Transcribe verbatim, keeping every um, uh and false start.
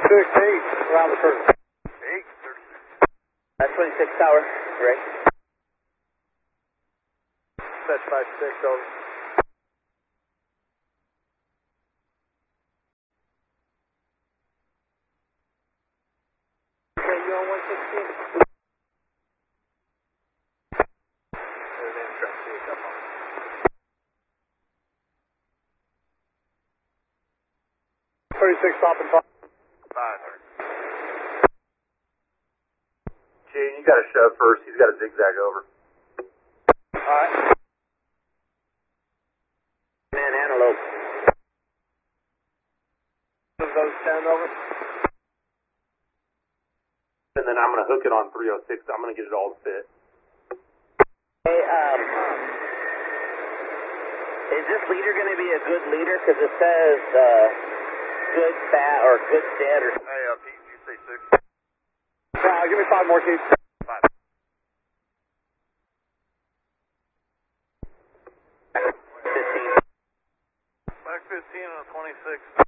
six eight, around the curve. eight, thirty-six. Uh, twenty-six tower, Ray. Fetch five six, over. Okay, you on one sixteen? thirty-six, stopping five. five, hundred. Jay, you got to shove first. He's got to zigzag over. Alright. Man, antelope. Those ten, over. And then I'm going to hook it on three oh six. I'm going to get it all to fit. Hey, um, is this leader going to be a good leader? Because it says, uh, good fat or good dead or Hey, uh, Pete, did you say six? Yeah, give me five more, Keith. Five. fifteen. Back fifteen on a twenty-six.